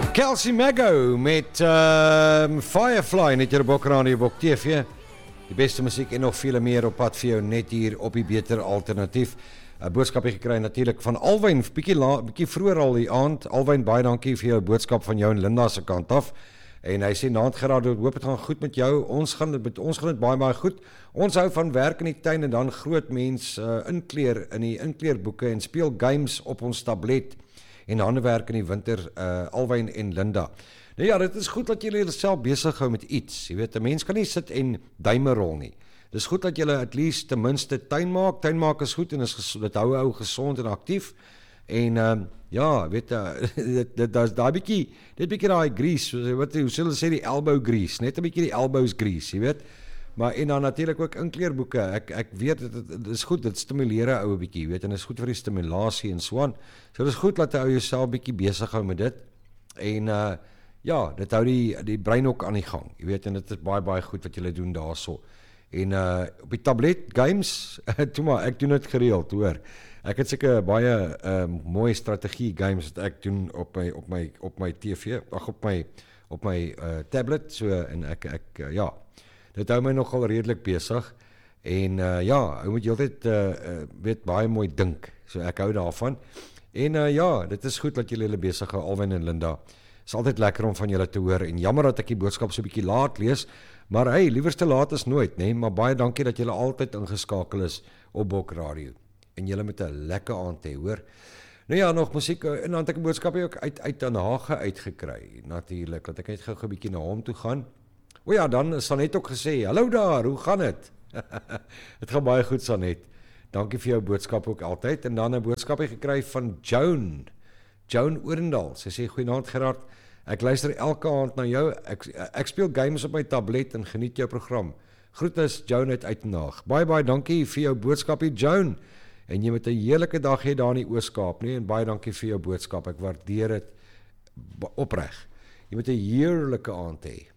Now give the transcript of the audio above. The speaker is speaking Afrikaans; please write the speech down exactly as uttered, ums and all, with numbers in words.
Kelsey Mago met uh, Firefly, net hier op Bokradio Bok T V. Die beste muziek en nog veel meer op pad vir jou net hier op die beter alternatief. 'n Boodskapie gekry natuurlik van Alwyn, bietjie la, bietjie vroeër al die aand. Alwyn, baie dankie vir jou boodskap van jou en Linda se kant af. En hy sê naand geraad, hoop dit gaan goed met jou. Ons gaan dit met ons gaan dit baie baie goed. Ons hou van werk in die tuin en dan groot mens uh, inkleer in die inkleerboeke en speel games op ons tablet en handewerk in die winter, uh, Alwyn en Linda. Nou ja, dit is goed dat julle julleself besig hou met iets. Jy weet, 'n mens kan nie sit en duime rol nie. Dis goed dat julle at least ten minste tuin maak. Tuin maak is goed en is dit hou ou gesond en aktief. En um, ja, weet uh, dit dit daar's daai bietjie, dit bietjie daai grease, wat hoe sê hulle sê die elbow grease, net 'n bietjie die elbows grease, jy weet. Maar en dan natuurlik ook inkleerboeke. Ek ek weet dit, dit is goed, dit stimuleer 'n ou 'n bietjie, weet, en dit is goed vir die stimulasie en so aan. So dit is goed dat jy ou jouself bietjie besig hou met dit. En uh ja, dit hou die die brein ook aan die gang. Jy weet, en dit is baie baie goed wat julle doen daarso. En uh op die tablet games, toe maar ek doen dit gereeld, hoor. Ek het seker baie uh mooi strategie games wat ek doen op my op my op my T V, ag op my op my uh tablet, so en ek ek uh, ja. Dit hou my nogal redelik besig. En uh ja, jy moet heeltyd uh, uh weet baie mooi dink. So ek hou daarvan. En uh ja, dit is goed dat julle hulle besig hou, Alwyn en Linda. Is altyd lekker om van julle te hoor en jammer dat ek die boodskap so 'n bietjie laat lees, maar hey, liewer te laat as nooit, nê, nee? Maar baie dankie dat julle altyd ingeskakel is op Bok Radio. En julle met 'n lekker aand hê, hoor. Nou ja, nog musiek en dan het ek 'n boodskap ook uit uit aan Hage uitgekry. Natuurlik, dat ek net gou 'n bietjie na hom toe gaan. O ja, dan is Sanet ook gesê, hallo daar, hoe gaan dit? Dit gaan baie goed, Sanet. Dankie vir jou boodskap ook altyd. En dan 'n boodskapie gekry van Joan. Joan Orendal. Sy sê, goeienaand Gerard. Ek luister elke aand na jou. Ek, ek speel games op my tablet en geniet jou program. Groetes Joan uit Uitenhaag. Baie baie dankie vir jou boodskapie, Joan. En jy moet 'n heerlike dag hê daar in die Oos-Kaap, nee, en baie dankie vir jou boodskap. Ek waardeer dit opreg. Jy moet 'n heerlike aand hê.